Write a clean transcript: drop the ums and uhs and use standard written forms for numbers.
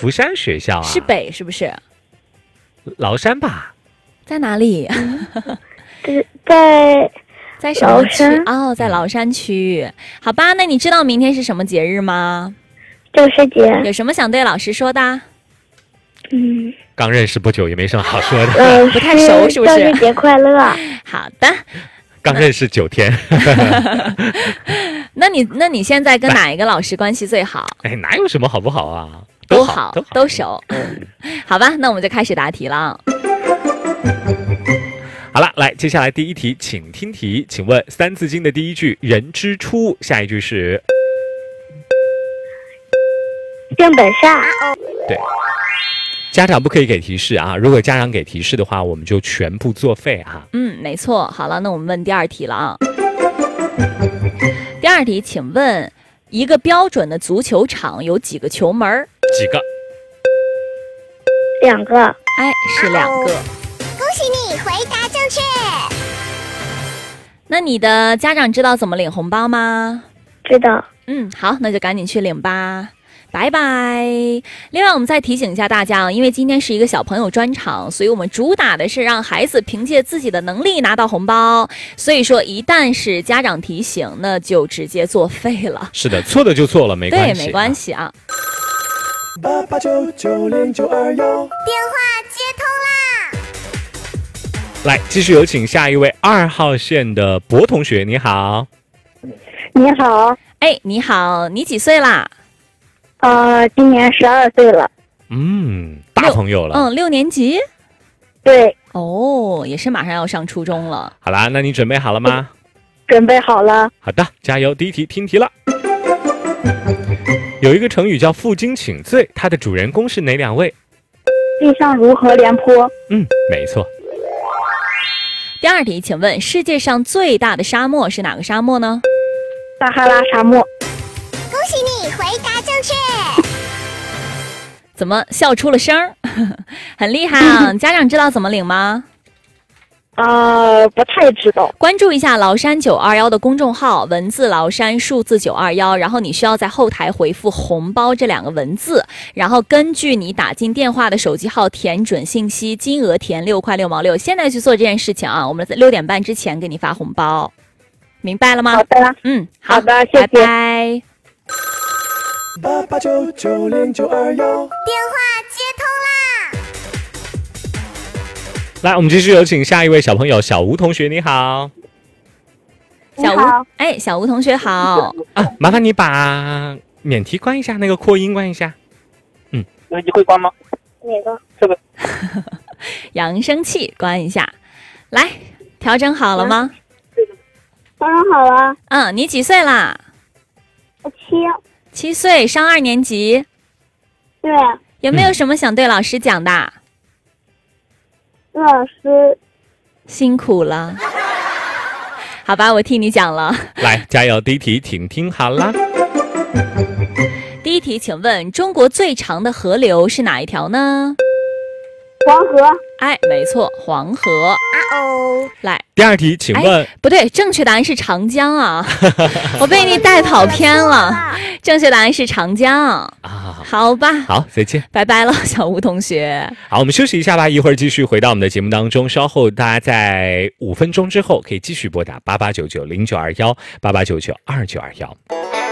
福山学校啊？ 是北是不是？ 崂山吧？ 在哪里？在什么区？哦，在崂山区。好吧，那你知道明天是什么节日吗？ 教师节。 有什么想对老师说的？ 刚认识不久，也没什么好说的。 不太熟是不是？ 教师节快乐。 好的。 刚认识9天。 那你现在跟哪一个老师关系最好？ 哎，哪有什么好不好啊？ 都好，都熟。好吧，那我们就开始答题了。 好了，来，接下来第一题，请听题。请问《三字经》的第一句"人之初"，下一句是性本善。 对。家长不可以给提示啊！如果家长给提示的话，我们就全部作废啊！ 没错。好了，那我们问第二题了啊。第二题，请问一个标准的足球场有几个球门？ 几个 ？2个。 哎，是2个。 恭喜你回答正确。 那你的家长知道怎么领红包吗？ 知道。 好，那就赶紧去领吧。拜拜。另外我们再提醒一下大家，因为今天是一个小朋友专场，所以我们主打的是让孩子凭借自己的能力拿到红包，所以说一旦是家长提醒，那就直接作废了。 是的，错的就错了，没关系。 对，没关系啊。 88990921，电话接通啦！ 来，继续有请下一位2号线的博同学，你好。 你好。 哎，你好，你几岁啦？ 今年12岁了。 大朋友了。 6年级。 对。 哦，也是马上要上初中了。 好啦，那你准备好了吗？ 准备好了。 好的，加油！第一题听题了。有一个成语叫负荆请罪，它的主人公是哪2位？ 地上如河连坡。 没错。 第二题，请问世界上最大的沙漠是哪个沙漠呢？ 撒哈拉沙漠。 恭喜你回答正确。 怎么笑出了声儿？很厉害啊！家长知道怎么领吗？ 不太知道。 关注一下崂山921的公众号，文字崂山，数字921，然后你需要在后台回复红包这2个文字，然后根据你打进电话的手机号填准信息，金额填6块6毛6。现在去做这件事情啊，我们在6点半之前给你发红包，明白了吗？ 好的。 好的，谢谢。 拜拜。 88990921，电话接通啦！ 来，我们继续有请下一位小朋友小吴同学，你好。 小吴，哎，小吴同学好。 麻烦你把免提关一下，那个扩音关一下。 那你会关吗？ 哪个？ 这个。 扬声器关一下。来，调整好了吗？ 调整好了。 你几岁啦？7岁，上2年级。 对。 有没有什么想对老师讲的？ 祝老师辛苦了。好吧，我替你讲了。 来，加油！第一题，请听好啦。 第一题，请问中国最长的河流是哪一条呢？ 黄河。 哎，没错，黄河。来， 第二题，请问， 不对，正确答案是长江啊！我被你带跑偏了。正确答案是长江。好吧。 好，再见， 拜拜了，小吴同学。 好，我们休息一下吧，一会儿继续回到我们的节目当中。稍后大家在5分钟之后可以继续拨打88990921，88992921。